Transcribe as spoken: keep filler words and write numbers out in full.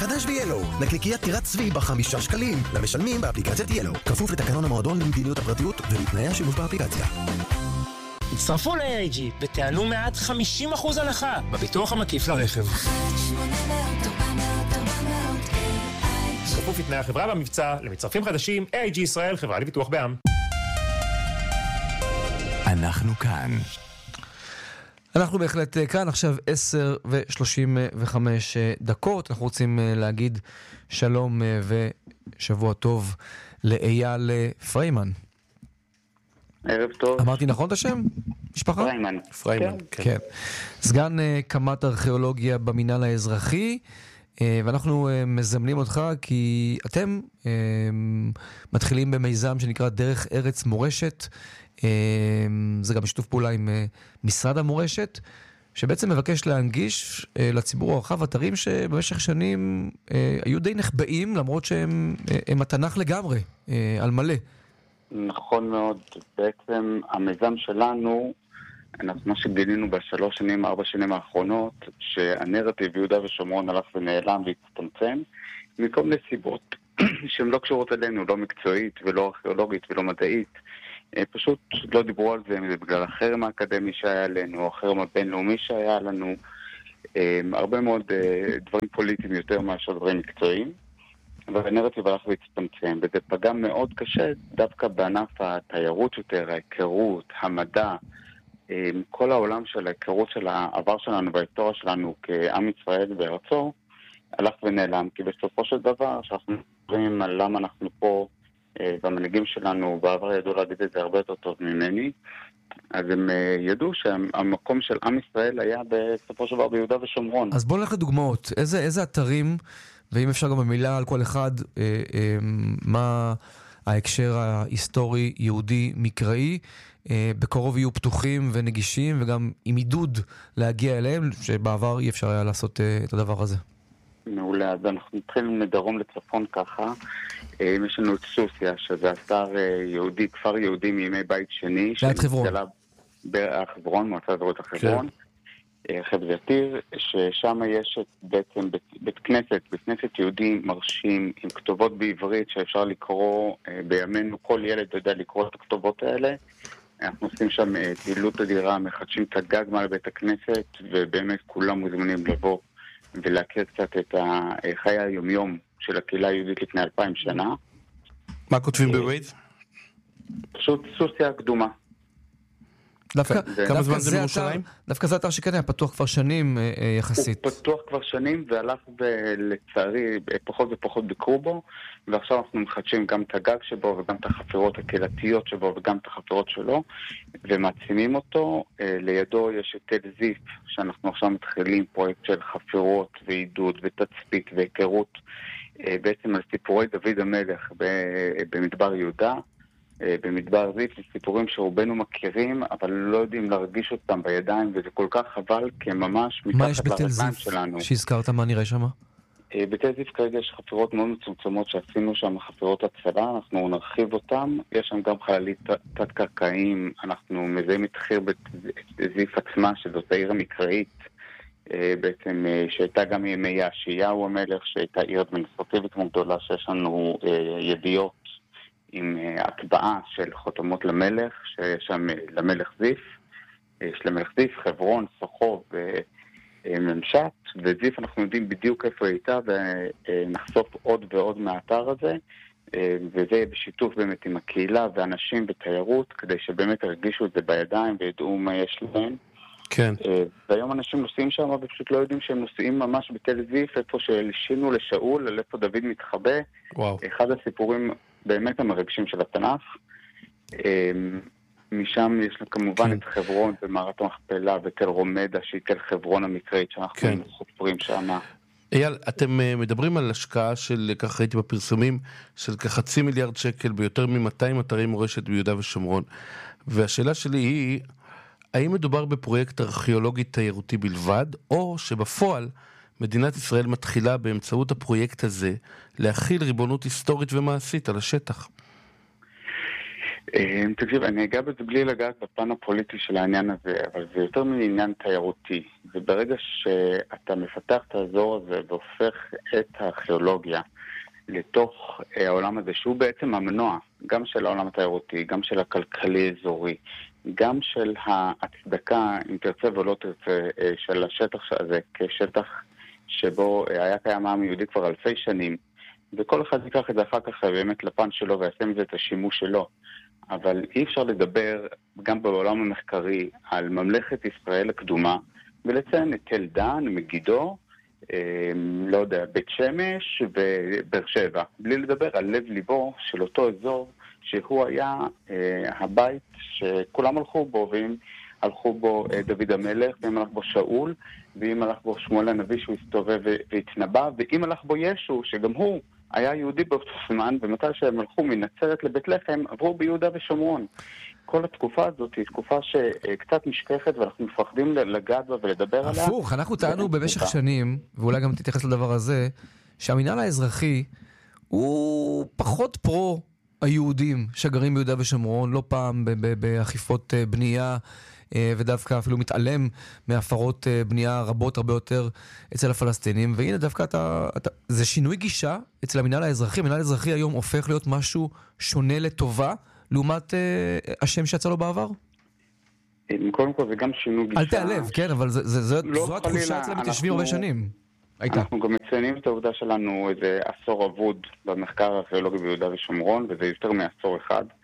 חדש ב-ילו, נקניקיית טירת צבי בחמישה שקלים, למשלמים באפליקציית ילו. כפוף לתקנון המועדון למדיניות הפרטיות ולתנאי השימוש באפליקציה. הצטרפו ל-איי איי ג'י ותענו מעט חמישים אחוז הנחה בביטוח המקיף לרכב. כפוף לתנאי החברה במבצע, למצטרפים חדשים, איי איי ג'י ישראל, חברה לביטוח בע"מ. אנחנו כאן. אנחנו בהחלט כאן, עכשיו עשר ושלושים וחמש דקות. אנחנו רוצים להגיד שלום ושבוע טוב לאייל פריימן. ערב טוב. אמרתי נכון את השם? משפחה? פריימן. פריימן, כן. כן. סגן קמ"ט ארכיאולוגיה במינהל האזרחי, ואנחנו מזמנים אותך כי אתם מתחילים במיזם שנקרא דרך ארץ מורשת. זה גם שיתוף פעולה עם משרד המורשת, שבעצם מבקש להנגיש לציבור הרחב אתרים שבמשך שנים היו די נחבאים, למרות שהם התנ"ך לגמרי, על מלא. נכון מאוד. בעצם המיזם שלנו, אנחנו מה שגילינו בשלוש שנים, ארבע שנים האחרונות, שהנרטיב ביהודה ושומרון הלך ונעלם והצטמצם, מכל מיני סיבות שהן לא קשורות אלינו, לא מקצועית ולא ארכיאולוגית ולא מדעית. פשוט לא דיברו על זה, זה בגלל החרם האקדמי שהיה עלינו, החרם הבינלאומי שהיה לנו, הרבה מאוד דברים פוליטיים יותר מאשר דברים מקצועיים, והנרטיב הלך והצטמצם, וזה פגע מאוד קשה דווקא בענף התיירות יותר, ההיכרות, המדע, כל העולם של ההיכרות של העבר שלנו וההיסטוריה שלנו כעם ישראל בארצו, הלך ונעלם, כי בסופו של דבר, שאנחנו מדברים על למה אנחנו פה, והמנהיגים שלנו בעבר ידעו להגיד את זה הרבה יותר טוב ממני, אז הם ידעו שהמקום של עם ישראל היה בסופו של דבר ביהודה ושומרון. אז בואו נלך לדוגמאות, איזה, איזה אתרים, ואם אפשר גם במילה על כל אחד, אה, אה, מה ההקשר ההיסטורי, יהודי, מקראי, אה, בקרוב יהיו פתוחים ונגישים, וגם עם עידוד להגיע אליהם, שבעבר אי אפשר היה לעשות אה, את הדבר הזה. מעולה, אז אנחנו נתחיל מדרום לצפון ככה. יש לנו את סוסיה, שזה אתר יהודי, כפר יהודי מימי בית שני. ליד חברון. בחברון, מועצה אזורית החברון. חבל יתיר, ששם יש בעצם בית, בית כנסת, בית כנסת יהודי מרשים, עם כתובות בעברית שאפשר לקרוא בימינו, כל ילד יודע לקרוא את הכתובות האלה. אנחנו עושים שם פעילות אדירה, מחדשים את הגג מעל בית הכנסת, ובאמת כולם מוזמנים לבוא ולהכיר קצת את חיי היומיום של הקהילה היהודית לפני אלפיים שנה. מה כותבים בווייז? פשוט סוסיה הקדומה. כמה זמן זה בירושלים? דווקא זה אתר שכן היה פתוח כבר שנים יחסית. הוא פתוח כבר שנים והלך לצערי פחות ופחות ביקרו בו, ועכשיו אנחנו מחדשים גם את הגג שבו וגם את החפירות הקהילתיות שבו וגם את החפירות שלו, ומעצימים אותו. לידו יש את תל זיף, שאנחנו עכשיו מתחילים פרויקט של חפירות ועידוד ותצפית והיכרות בעצם על סיפורי דוד המלך במדבר יהודה. במדבר זיף, סיפורים שרובנו מכירים, אבל לא יודעים להרגיש אותם בידיים, וזה כל כך חבל, כי הם ממש מתחת לרגליים שלנו. מה יש שהזכרת, מה נראה שם? בתל זיף כרגע יש חפירות מאוד מצומצמות שעשינו שם, חפירות הצלה, אנחנו נרחיב אותם, יש שם גם חללית תת-קרקעיים, אנחנו מזהים את חיר בזיף עצמה, שזאת העיר המקראית, בעצם שהייתה גם ימי יאשיהו המלך, שהייתה עיר אדמיניסטרטיבית מאוד גדולה, שיש לנו ידיעות עם הטבעה של חותמות למלך, שיש שם למלך זיף, יש למלך זיף, חברון, סוחוב וממשט, וזיף אנחנו יודעים בדיוק איפה הייתה, ונחשוף עוד ועוד מהאתר הזה, וזה יהיה בשיתוף באמת עם הקהילה ואנשים בתיירות, כדי שבאמת הרגישו את זה בידיים וידעו מה יש להם. כן. והיום אנשים נוסעים שם ופשוט לא יודעים שהם נוסעים ממש בתל זיף, איפה שלשינו לשאול, על איפה דוד מתחבא. וואו. אחד הסיפורים באמת המרגשים של התנ"ך. משם יש לנו כמובן כן. את חברון ומערת המכפלה ותל רומדה, שהיא תל חברון המקראית שאנחנו כן. חופרים שם. אייל, אתם מדברים על השקעה של, כך ראיתי בפרסומים, של כחצי מיליארד שקל ביותר מ-מאתיים אתרי מורשת ביהודה ושומרון. והשאלה שלי היא, האם מדובר בפרויקט ארכיאולוגי תיירותי בלבד, או שבפועל מדינת ישראל מתחילה באמצעות הפרויקט הזה להכיל ריבונות היסטורית ומעשית על השטח? תקשיב, אני אגע בזה בלי לגעת בפן הפוליטי של העניין הזה, אבל זה יותר מעניין תיירותי. וברגע שאתה מפתח את האזור הזה והופך את הארכיאולוגיה לתוך העולם הזה, שהוא בעצם המנוע, גם של העולם התיירותי, גם של הכלכלי-אזורי, גם של ההצדקה, אם תרצה ולא תרצה, של השטח הזה כשטח שבו היה קיים העם יהודי כבר אלפי שנים, וכל אחד ייקח את זה אחר כך באמת לפן שלו ויעשה מזה את השימוש שלו. אבל אי אפשר לדבר גם בעולם המחקרי על ממלכת ישראל הקדומה, ולציין את תל דן, מגידו, אה, לא יודע, בית שמש ובאר שבע, בלי לדבר על לב ליבו של אותו אזור שהוא היה אה, הבית שכולם הלכו בו, ואם הלכו בו אה, דוד המלך, ואם הלך בו שאול, ואם הלך בו שמואל הנביא שהוא הסתובב והתנבא, ואם הלך בו ישו שגם הוא היה יהודי באותו זמן, ומתי שהם הלכו מנצרת לבית לחם, עברו ביהודה ושומרון. כל התקופה הזאת היא תקופה שקצת משכחת, ואנחנו מפחדים לגעת בה ולדבר עליה. הפוך, אנחנו טענו במשך שנים, ואולי גם תתייחס לדבר הזה, שהמינהל האזרחי הוא פחות פרו היהודים שגרים ביהודה ושומרון, לא פעם באכיפות בנייה, ודווקא אפילו מתעלם מהפרות בנייה רבות הרבה יותר אצל הפלסטינים, והנה דווקא אתה, אתה, זה שינוי גישה אצל המינהל האזרחי. המינהל האזרחי היום הופך להיות משהו שונה לטובה, לעומת אה, השם שיצא לו בעבר? קודם כל זה גם שינוי גישה. אל תעלב, כן, אבל זה, זה, זה, לא זו התחושה אצל המתיישבים הרבה שנים. הייתה. אנחנו גם מציינים את העובדה שלנו איזה עשור אבוד במחקר הארכיאולוגי ביהודה ושומרון, וזה יותר מעשור אחד.